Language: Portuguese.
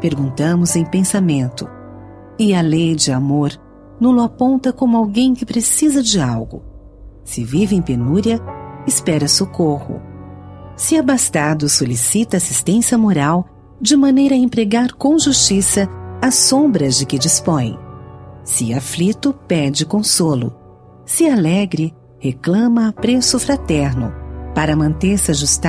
perguntamos em pensamento. E a lei de amor nulo aponta como alguém que precisa de algo. Se vive em penúria, espera socorro. Se abastado, solicita assistência moral, de maneira a empregar com justiça as sombras de que dispõe. Se aflito, pede consolo. Se alegre, reclama apreço fraterno, para manter-se ajustado